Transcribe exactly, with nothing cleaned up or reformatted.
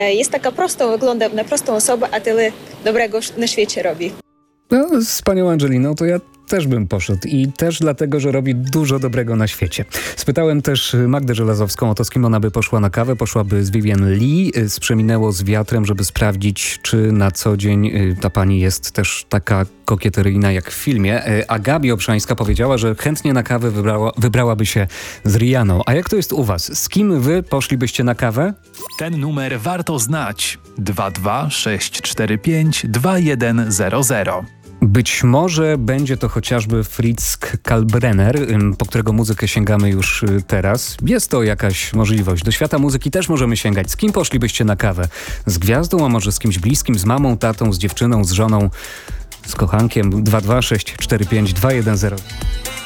jest taka prosta, wygląda na prostą osobę, a tyle dobrego na świecie robi. No, z panią Angeliną to ja też bym poszedł i też dlatego, że robi dużo dobrego na świecie. Spytałem też Magdę Żelazowską o to, z kim ona by poszła na kawę. Poszłaby z Vivien Leigh, z Przeminęło z wiatrem, żeby sprawdzić, czy na co dzień ta pani jest też taka kokieteryjna jak w filmie. A Gabi Obszańska powiedziała, że chętnie na kawę wybrała, wybrałaby się z Rihanną. A jak to jest u was? Z kim wy poszlibyście na kawę? Ten numer warto znać. dwa dwa sześć cztery pięć dwa jeden zero zero. Być może będzie to chociażby Fritz Kalkbrenner, po którego muzykę sięgamy już teraz. Jest to jakaś możliwość. Do świata muzyki też możemy sięgać. Z kim poszlibyście na kawę? Z gwiazdą, a może z kimś bliskim, z mamą, tatą, z dziewczyną, z żoną, z kochankiem? dwa dwa sześć cztery pięć dwa jeden zero.